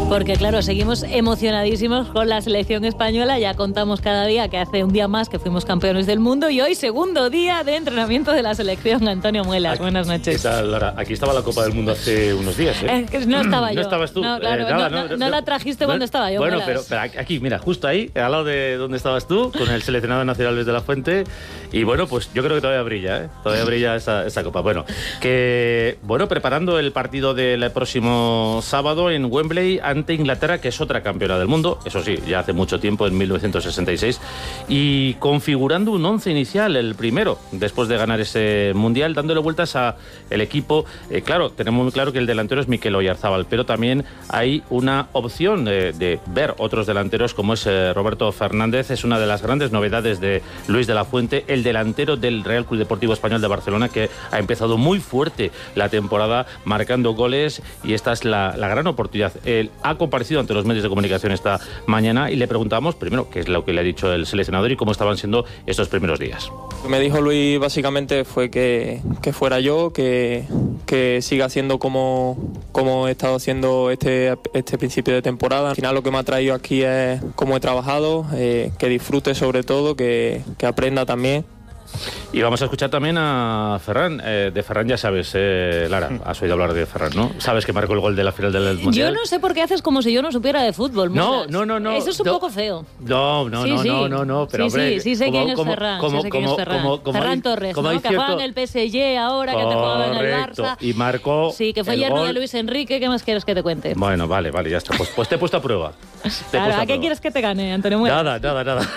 Porque claro, seguimos emocionadísimos con la selección española. Ya contamos cada día que hace un día más que fuimos campeones del mundo y hoy segundo día de entrenamiento de la selección. Antonio Muelas, buenas noches. ¿Qué tal, Lara? Aquí estaba la Copa del Mundo hace unos días, ¿eh? No estaba yo. ¿No estabas tú? No, claro, no la trajiste cuando estaba yo. Bueno, Muelas. pero aquí, mira, justo ahí, al lado de donde estabas tú, con el seleccionado nacional Luis de la Fuente. Y bueno, pues yo creo que todavía brilla, ¿eh? Todavía brilla esa Copa. Bueno, preparando el partido del próximo sábado en Wembley ante Inglaterra, que es otra campeona del mundo, eso sí, ya hace mucho tiempo, en 1966, y configurando un once inicial, el primero, después de ganar ese Mundial, dándole vueltas a el equipo. Claro, tenemos muy claro que el delantero es Mikel Oyarzabal, pero también hay una opción de ver otros delanteros, como es Roberto Fernández. Es una de las grandes novedades de Luis de la Fuente, el delantero del Real Club Deportivo Español de Barcelona, que ha empezado muy fuerte la temporada, marcando goles, y esta es la gran oportunidad. Él ha comparecido ante los medios de comunicación esta mañana y le preguntamos primero qué es lo que le ha dicho el seleccionador y cómo estaban siendo estos primeros días. Lo que me dijo Luis básicamente fue que fuera yo, que siga haciendo como he estado haciendo este principio de temporada. Al final lo que me ha traído aquí es cómo he trabajado, que disfrute sobre todo, que aprenda también. Y vamos a escuchar también a Ferran. De Ferran ya sabes, Lara, has oído hablar de Ferran, ¿no? Sabes que marcó el gol de la final del Mundial. Yo no sé por qué haces como si yo no supiera de fútbol. No. Eso es un poco feo. No, pero hombre... Sí sé quién es Ferran. Ferran Torres, ¿no? Que juega en el PSG ahora, que te jugaba en el Barça. Y marcó... Sí, que fue yerno de Luis Enrique. ¿Qué más quieres que te cuente? Bueno, vale, ya está. Pues te he puesto a prueba. Claro, ¿a qué quieres que te gane, Antonio Muelas? Nada.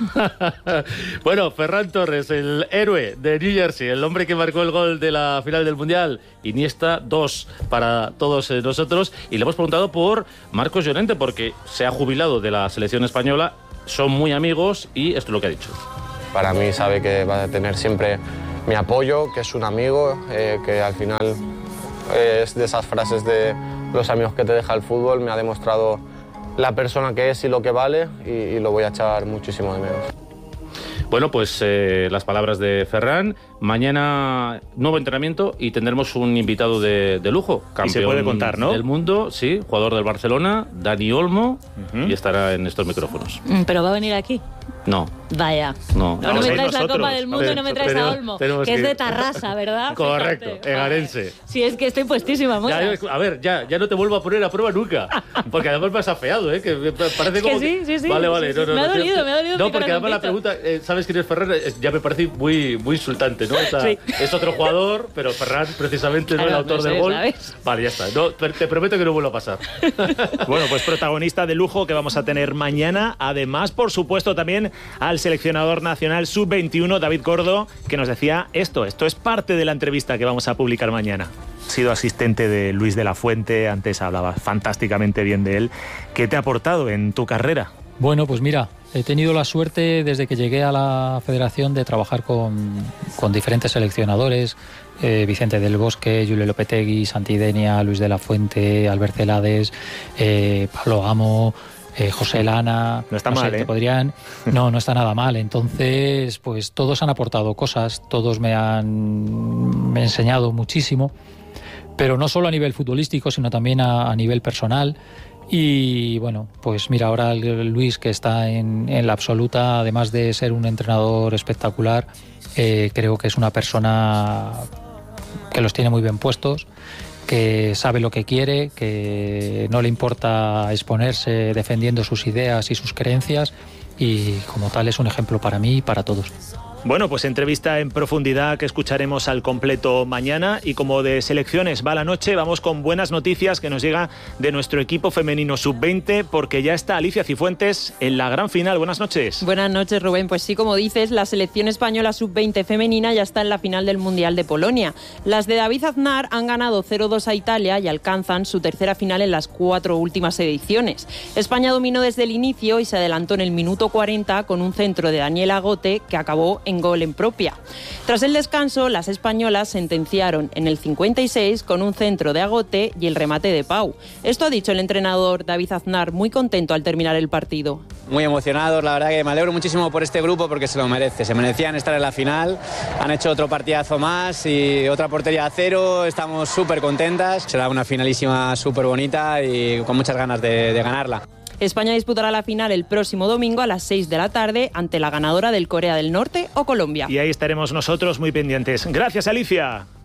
Bueno, Ferran Torres, el héroe de New Jersey, el hombre que marcó el gol de la final del Mundial. Iniesta, 2 para todos nosotros. Y le hemos preguntado por Marcos Llorente, porque se ha jubilado de la selección española, son muy amigos y esto es lo que ha dicho. Para mí sabe que va a tener siempre mi apoyo, que es un amigo, que al final es de esas frases de los amigos que te deja el fútbol. Me ha demostrado la persona que es y lo que vale, y lo voy a echar muchísimo de menos. Bueno, pues las palabras de Ferran. Mañana nuevo entrenamiento y tendremos un invitado de lujo, campeón y se puede contar, ¿no? del mundo, sí, jugador del Barcelona, Dani Olmo, y estará en estos micrófonos. ¿Pero va a venir aquí? No. No me traes la Copa del Mundo y no me traes a Olmo, que es de Tarrasa, ¿verdad? Correcto, Fíjate. egarense. Sí, es que estoy puestísima, Muelas. Ya no te vuelvo a poner a prueba nunca, porque además me has afeado, ¿eh? Que parece como... Que sí. Vale. Sí. Me ha dolido. No, porque además la pregunta, ¿sabes quién es Ferran? Ya me parece muy insultante, ¿no? Es otro jugador, pero Ferran precisamente no es el autor del gol. ¿Sabes? Vale, ya está. No, te prometo que no vuelvo a pasar. Bueno, pues protagonista de lujo que vamos a tener mañana. Además, por supuesto, también al seleccionador nacional sub-21, David Gordo, que nos decía esto es parte de la entrevista que vamos a publicar mañana. Has sido asistente de Luis de la Fuente, antes hablaba fantásticamente bien de él. ¿Qué te ha aportado en tu carrera? Bueno, pues mira, he tenido la suerte desde que llegué a la federación de trabajar con diferentes seleccionadores, Vicente del Bosque, Julio Lopetegui, Santi Denia, Luis de la Fuente, Albert Celades, Pablo Amo, José Lana. No está mal, ¿eh? No está nada mal. Entonces, pues todos han aportado cosas, todos me han enseñado muchísimo, pero no solo a nivel futbolístico, sino también a nivel personal. Y bueno, pues mira, ahora Luis, que está en la absoluta, además de ser un entrenador espectacular, creo que es una persona que los tiene muy bien puestos, que sabe lo que quiere, que no le importa exponerse defendiendo sus ideas y sus creencias, y como tal es un ejemplo para mí y para todos. Bueno, pues entrevista en profundidad que escucharemos al completo mañana, y como de selecciones va la noche, vamos con buenas noticias que nos llega de nuestro equipo femenino sub-20, porque ya está Alicia Cifuentes en la gran final. Buenas noches. Buenas noches, Rubén. Pues sí, como dices, la selección española sub-20 femenina ya está en la final del Mundial de Polonia. Las de David Aznar han ganado 0-2 a Italia y alcanzan su tercera final en las 4 últimas ediciones. España dominó desde el inicio y se adelantó en el minuto 40 con un centro de Daniela Gote que acabó en gol en propia. Tras el descanso, las españolas sentenciaron en el 56 con un centro de Agote y el remate de Pau. Esto ha dicho el entrenador David Aznar, muy contento al terminar el partido. Muy emocionados, la verdad que me alegro muchísimo por este grupo porque se lo merece, se merecían estar en la final, han hecho otro partidazo más y otra portería a cero, estamos súper contentas, será una finalísima súper bonita y con muchas ganas de ganarla. España disputará la final el próximo domingo a las 6 de la tarde ante la ganadora del Corea del Norte o Colombia. Y ahí estaremos nosotros muy pendientes. Gracias, Alicia.